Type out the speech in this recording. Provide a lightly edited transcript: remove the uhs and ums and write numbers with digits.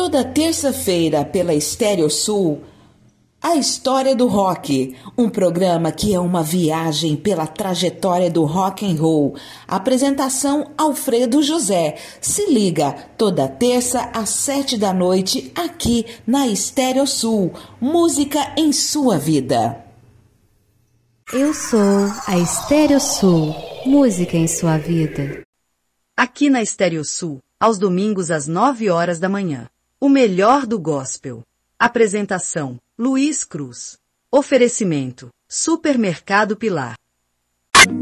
Toda terça-feira pela Estéreo Sul, A História do Rock, um programa que é uma viagem pela trajetória do rock and roll. Apresentação Alfredo José. Se liga, toda terça às 7 da noite, aqui na Estéreo Sul. Música em sua vida. Eu sou a Estéreo Sul. Música em sua vida. Aqui na Estéreo Sul, aos domingos às 9 horas da manhã. O melhor do gospel. Apresentação: Luiz Cruz. Oferecimento: Supermercado Pilar.